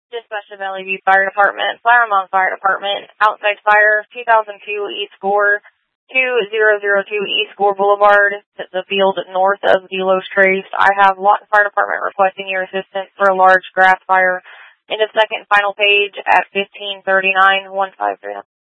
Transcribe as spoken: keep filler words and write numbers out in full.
Dispatch of Valley View Fire Department, Flowermont Fire Department, outside fire, two thousand two East Gore, two thousand two East Gore Boulevard, the field north of the Los Trace. I have Lawton Fire Department requesting your assistance for a large grass fire. In the second and final page at fifteen thirty-nine, one five three nine.